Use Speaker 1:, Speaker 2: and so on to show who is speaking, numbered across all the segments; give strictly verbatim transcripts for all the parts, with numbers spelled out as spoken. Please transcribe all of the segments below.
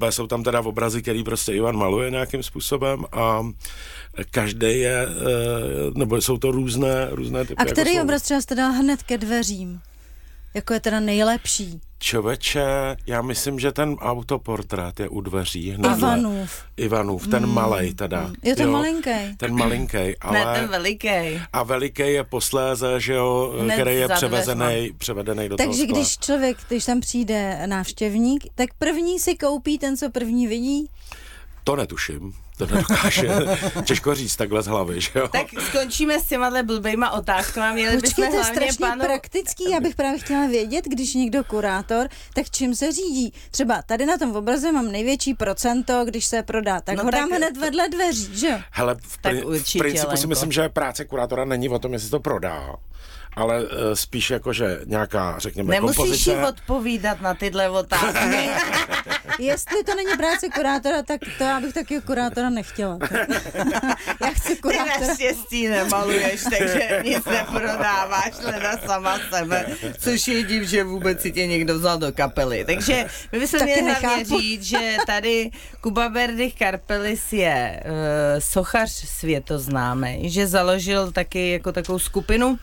Speaker 1: B jsou tam teda obrazy, který prostě Ivan maluje nějakým způsobem a každý je, nebo jsou to různé, různé typy.
Speaker 2: A který
Speaker 1: jako
Speaker 2: obraz třeba jste dal hned ke dveřím? Jako je teda nejlepší?
Speaker 1: Čověče, já myslím, že ten autoportrét je u dveří.
Speaker 2: Ivanův.
Speaker 1: Ivanův, ten hmm. malej teda.
Speaker 2: Hmm. Je to malinký.
Speaker 1: Ten malinký, ale...
Speaker 3: Ne, ten veliký.
Speaker 1: A veliký je posléze, že jo,
Speaker 3: Hned
Speaker 1: který je
Speaker 3: za
Speaker 1: převezený, převedený do
Speaker 2: Takže
Speaker 1: toho skla.
Speaker 2: když člověk, když tam přijde návštěvník, tak první si koupí ten, co první vidí?
Speaker 1: To netuším. To nedokáže. Těžko říct takhle z hlavy, že jo?
Speaker 3: Tak skončíme s těma blbejma otázkama. Měli
Speaker 2: Počkej, to je strašně
Speaker 3: panu...
Speaker 2: praktický. Já bych právě chtěla vědět, když někdo kurátor, tak čím se řídí? Třeba tady na tom obraze mám největší procento, když se prodá, tak no ho dám tak... hned vedle dveří, že jo?
Speaker 1: Hele, v, pri... v principu Lenko. Si myslím, že práce kurátora není o tom, jestli to prodá. Ale uh, spíš jako, že nějaká, řekněme,
Speaker 3: nemusíš
Speaker 1: kompozice...
Speaker 3: Nemusíš jí odpovídat na tyhle otázky.
Speaker 2: Jestli to není práce kurátora, tak to já bych taky kurátora nechtěla. Já chci kurátora.
Speaker 3: Ty naštěstí nemaluješ, takže nic neprodáváš, leda sama sebe, což je div, že vůbec si tě někdo vzal do kapely. Takže my bychom měli hlavně říct, že tady Kuba Berdych Karpelis je uh, sochař světoznámý, že založil taky jako takovou skupinu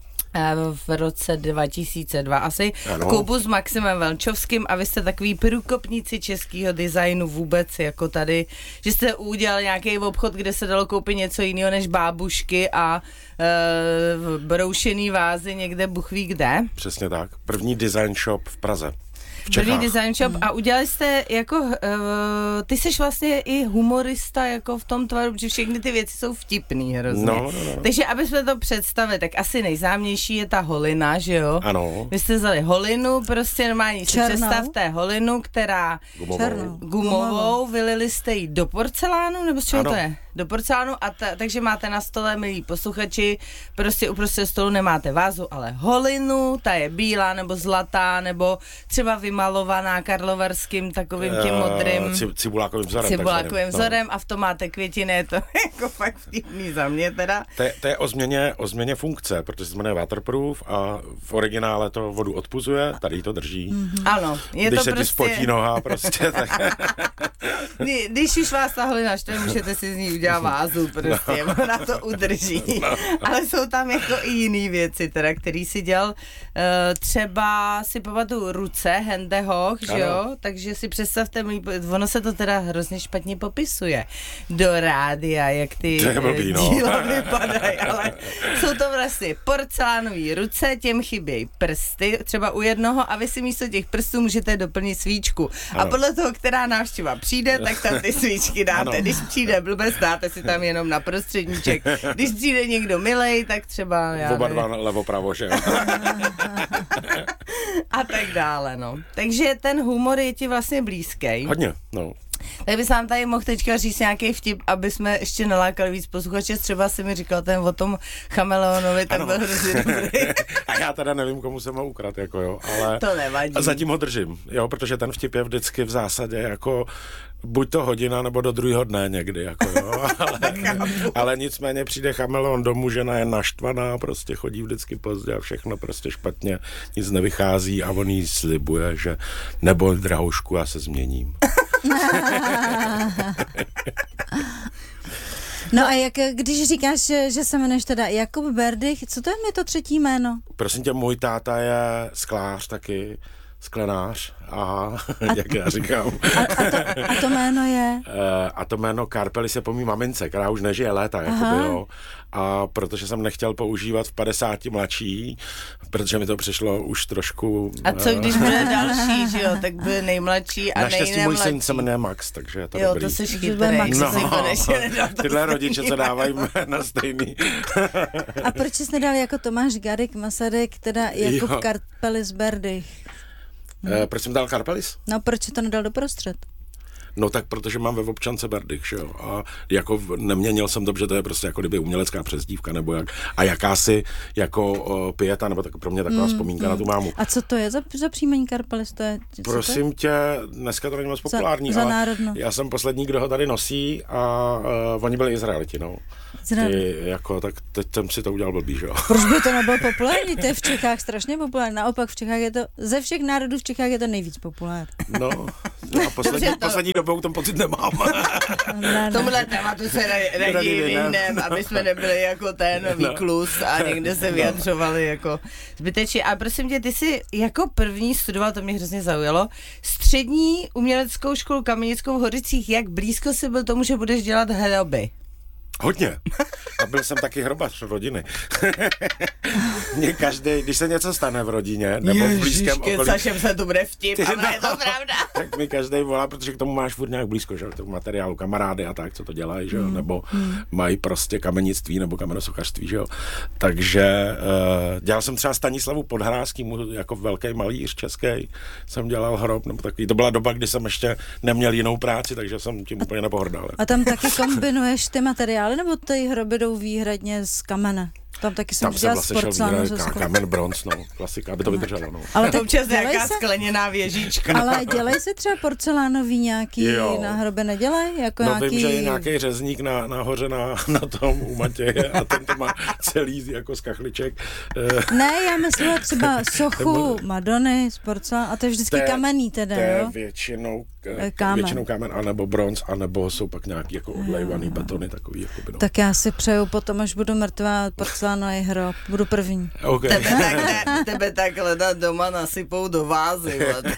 Speaker 3: v roce dva tisíce dva asi, ano. Kubu s Maximem Velčovským a vy jste takový průkopníci českého designu vůbec, jako tady, že jste udělal nějaký obchod, kde se dalo koupit něco jiného než bábušky a e, broušený vázy někde buchví kde.
Speaker 1: Přesně tak. První design shop v Praze.
Speaker 3: První design shop a udělali jste jako, uh, ty jsi vlastně i humorista jako v tom tvaru, že všechny ty věci jsou vtipný hrozně.
Speaker 1: No, no, no.
Speaker 3: Takže aby jsme to představili, tak asi nejznámější je ta holina, že jo?
Speaker 1: Ano.
Speaker 3: Vy jste vzali holinu, prostě normálně si představte holinu, která
Speaker 1: gumovou,
Speaker 3: gumovou vylili jste ji do porcelánu, nebo z čeho ano. to je? Do porcelánu a ta, takže máte na stole, milí posluchači, prostě uprostřed stolu nemáte vázu, ale holinu, ta je bílá nebo zlatá, nebo třeba vymalovaná karlovarským takovým tím modrým
Speaker 1: uh, cibulákovým vzorem.
Speaker 3: Cibulákovým vzorem no. A v tom máte květiny, je to jako fakt vtipný za mě teda.
Speaker 1: To je, to je o, změně, o změně funkce, protože se jmenuje waterproof a v originále to vodu odpuzuje, tady to drží.
Speaker 3: Mm-hmm. Ano, je
Speaker 1: když
Speaker 3: to
Speaker 1: se
Speaker 3: prostě...
Speaker 1: ti spotí noha prostě, tak...
Speaker 3: Když už vás ta holina štve, můžete si z ní udělat vázu prostě, no. Ona to udrží. No. Ale jsou tam jako i jiný věci, teda, který si dělal, uh, třeba si pamatuju ruce, Hendehoch, že jo? Takže si představte, ono se to teda hrozně špatně popisuje do rádia, jak ty
Speaker 1: blbý, no.
Speaker 3: díla vypadají, ale jsou to vlastně porcelánový ruce, těm chybějí prsty, třeba u jednoho a vy si místo těch prstů můžete doplnit svíčku. Ano. A podle toho, která návštěva přijde, tak tam ty svíčky dáte. Ano. Když přijde blbec, dáte si tam jenom na prostředníček. Když přijde někdo milej, tak třeba... Já
Speaker 1: oba dva levo pravo, že?
Speaker 3: A tak dále, no. Takže ten humor je ti vlastně blízký.
Speaker 1: Hodně, no.
Speaker 3: Tak bys nám tady mohl teďka říct nějaký vtip, aby jsme ještě nalákali víc posluchače. Třeba si mi říkal ten o tom chameleonovi, tak ano. Byl hrozně dobrý.
Speaker 1: A já teda nevím, komu jsem ho ukradl, jako jo, ale...
Speaker 3: To nevadí.
Speaker 1: Zatím ho držím, jo, protože ten vtip je vždycky v zásadě jako buď to hodina, nebo do druhého dne někdy, jako jo, ale, ale nicméně přijde chameleon domů, žena je naštvaná, prostě chodí vždycky pozdě a všechno prostě špatně, nic nevychází a on jí slibuje, že neboj drahoušku, já se změním.
Speaker 2: No a jak, když říkáš, že, že se jmenuješ teda Jakub Berdych, co to je mi to třetí jméno?
Speaker 1: Prosím tě, můj táta je sklář taky, sklenář a, a jak já říkám.
Speaker 2: A, a, to, a to jméno je?
Speaker 1: A to jméno Karpelis je po mý mamince, která už nežije léta, jakoby, jo. A protože jsem nechtěl používat v padesáti mladší, protože mi to přišlo už trošku...
Speaker 3: A co když bude další, že jo, tak bude nejmladší a nejnemladší.
Speaker 1: Naštěstí můj syn se jmenuje Max, takže je to
Speaker 3: jo,
Speaker 1: dobrý.
Speaker 3: Jo, to jsi chytrý.
Speaker 1: No, tyhle rodiče, co dávají na stejný.
Speaker 2: A proč jsi nedal jako Tomáš Garrigue Masaryk, teda Jakub jo. Karpelis Berdych?
Speaker 1: Hmm. E, proč jsem dal Karpelis?
Speaker 2: No, proč to nedal doprostřed?
Speaker 1: No tak protože mám ve občance Berdych, že jo, a jako neměnil jsem to, že to je prostě jako kdyby umělecká přezdívka, nebo jak, a jakási jako uh, pieta, nebo tak pro mě taková mm, vzpomínka mm. na tu mámu.
Speaker 2: A co to je za, za příjmení Karpelis? To je,
Speaker 1: Prosím
Speaker 2: to?
Speaker 1: tě, dneska to není moc populární,
Speaker 2: za, za
Speaker 1: ale
Speaker 2: národno.
Speaker 1: Já jsem poslední, kdo ho tady nosí a uh, oni byli Izraeliti, no. Ty, jako, tak teď jsem si to udělal blbý, že jo.
Speaker 2: Proč by to nebylo populární? To je v Čechách strašně populární. Naopak v Čechách je to, ze všech národů v Čechách je to nejvíc populární.
Speaker 1: No, no poslední, to... poslední dobou ten pocit nemám.
Speaker 3: Ne, ne. Tomuhle tématu se raději vyhnem, aby jsme nebyli jako ten výklus a někde se vyjadřovali jako zbytečně. A prosím tě, ty jsi jako první studoval, to mě hrozně zaujalo, střední uměleckou školu Kamenickou v Hořicích. Jak blízko jsi byl tomu, že budeš dělat hroby?
Speaker 1: Hodně. A byl jsem taky hrobař rodiny. Mě každý, když se něco stane v rodině, nebo v blízkém okolí...
Speaker 3: Ježišky, se to bude vtip, ale no, je to pravda.
Speaker 1: Tak mi každý volá, protože k tomu máš furt nějak blízko, že? K tomu materiálu, kamarády a tak, co to dělají, že jo? Mm. Nebo mm. mají prostě kamenictví nebo kamenosochařství, že jo? Takže uh, dělal jsem třeba Stanislavu Podhrázkýmu, jako velký malíř český, jsem dělal hrob, nebo takový. To byla doba, kdy jsem ještě neměl jinou práci, takže jsem tím úplně nepohrdal.
Speaker 2: A tam taky kombinuješ ty materiály, nebo ty hroby jdou výhradně z kamene? Tam taky jsem
Speaker 1: dělal
Speaker 2: vlastně z porcelánu.
Speaker 1: Kamen, bronz, no, klasika, aby to vydrželo, no.
Speaker 3: Ale to občas nějaká se... skleněná věžička.
Speaker 2: Ale dělají se třeba porcelánový nějaký jo. na hroby, nedělají? Jako
Speaker 1: no
Speaker 2: nějaký...
Speaker 1: vím, že je nějaký řezník na, nahoře na, na tom u Matěje a ten to má celý jako z kachliček.
Speaker 2: Ne, já myslela třeba sochu Madony z porcelánu a to je vždycky te, kamenný teda,
Speaker 1: te
Speaker 2: jo?
Speaker 1: většinou
Speaker 2: kámen.
Speaker 1: většinou kámen, anebo bronz, anebo jsou pak nějaký jako odlejvaný betony takový. Jako by, no.
Speaker 2: Tak já si přeju potom, až budu mrtvá, porcelánový hrob, budu první.
Speaker 1: Okay.
Speaker 3: Tebe, takhle, tebe takhle doma nasypou do vázy.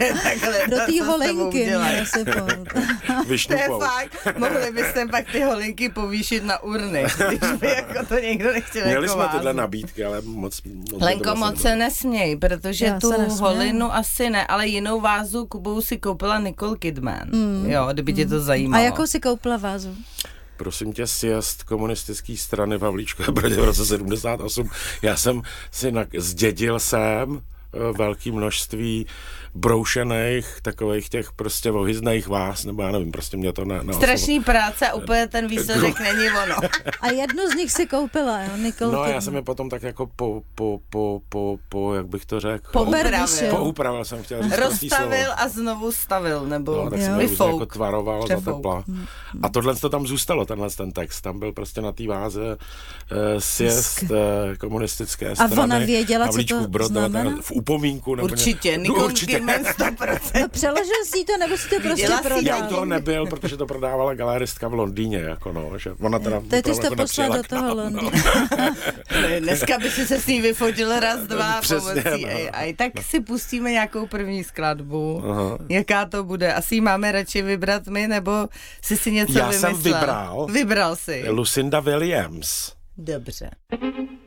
Speaker 2: Do té holinky nasypou.
Speaker 3: To je fakt, mohli byste pak ty holinky povýšit na urny, když by jako to někdo nechtěl.
Speaker 1: Měli
Speaker 3: jako
Speaker 1: jsme
Speaker 3: vázu.
Speaker 1: tyhle nabídky, ale moc... moc
Speaker 3: Lenko, moc se nesměj, protože
Speaker 2: já
Speaker 3: tu holinu asi ne, ale jinou vázu Kubou si koupila Nicole Kidman. Mm. Jo, kdyby mm. tě to zajímalo.
Speaker 2: A jakou si koupila vázu?
Speaker 1: Prosím tě, sjezd komunistické strany v Havlíčkové Brodě v roce sedmdesát osm. Já jsem si na, zdědil jsem velké množství broušených, takových těch prostě ohyzných vás, nebo já nevím, prostě mě to na, na
Speaker 3: strašný práce a úplně ten výsledek není ono.
Speaker 2: A jednu z nich si koupila, jo, Nicole
Speaker 1: No
Speaker 2: Kidman.
Speaker 1: já jsem je potom tak jako po, po, po, po, po jak bych to řekl?
Speaker 3: Poupravil.
Speaker 1: Poupravil jsem chtěl říct.
Speaker 3: Rozstavil a znovu stavil, nebo
Speaker 1: no, tak jsem je jako tvaroval Přefouk. za tepla. Hmm. A tohle to tam zůstalo, tenhle ten text. Tam byl prostě na té váze uh, sjezd uh, komunistické strany.
Speaker 2: A ona věděla, co to
Speaker 1: Brod,
Speaker 2: znamená?
Speaker 1: V upomínku. Nebo
Speaker 3: určitě, Nicole Kidman sto procent.
Speaker 2: No přeložil si to, nebo si to prostě prodal?
Speaker 1: Já to nebyl, protože to prodávala galeristka v Londýně, jako no, že ona teda
Speaker 2: to ty jsi to
Speaker 1: jako
Speaker 2: poslal do toho Londýna.
Speaker 1: No.
Speaker 3: Dneska by si se s ní vyfotil raz, dva
Speaker 1: Přesně,
Speaker 3: pomocí
Speaker 1: no.
Speaker 3: A I. Tak
Speaker 1: no.
Speaker 3: si pustíme nějakou první skladbu.
Speaker 1: Aha.
Speaker 3: Jaká to bude? Asi ji máme radši vybrat my, nebo jsi si něco
Speaker 1: Já
Speaker 3: vymyslel?
Speaker 1: jsem vybral.
Speaker 3: Vybral si.
Speaker 1: Lucinda Williams.
Speaker 3: Dobře.